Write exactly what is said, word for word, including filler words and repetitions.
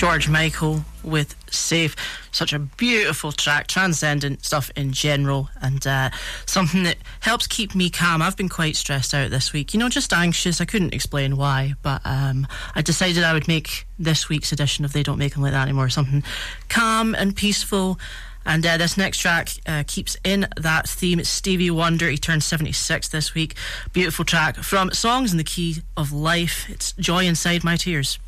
George Michael with Safe. Such a beautiful track, transcendent stuff in general, and uh, something that helps keep me calm. I've been quite stressed out this week, you know, just anxious. I couldn't explain why, but um, I decided I would make this week's edition of They Don't Make Them Like That Anymore something calm and peaceful. And uh, this next track uh, keeps in that theme. It's Stevie Wonder. He turned seventy-six this week. Beautiful track from Songs in the Key of Life. It's Joy Inside My Tears.